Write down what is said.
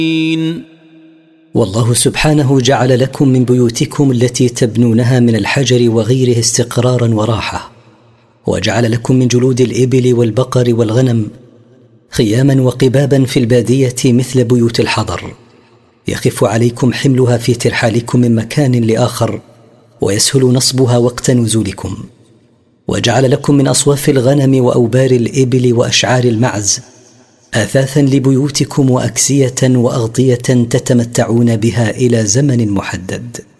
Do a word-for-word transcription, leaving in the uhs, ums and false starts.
والله سبحانه جعل لكم من بيوتكم التي تبنونها من الحجر وغيره استقرارا وراحة، وجعل لكم من جلود الإبل والبقر والغنم خياما وقبابا في البادية مثل بيوت الحضر، يخف عليكم حملها في ترحالكم من مكان لآخر، ويسهل نصبها وقت نزولكم. وجعل لكم من أصواف الغنم وأوبار الإبل وأشعار المعز آثاثا لبيوتكم وأكسية وأغطية تتمتعون بها إلى زمن محدد.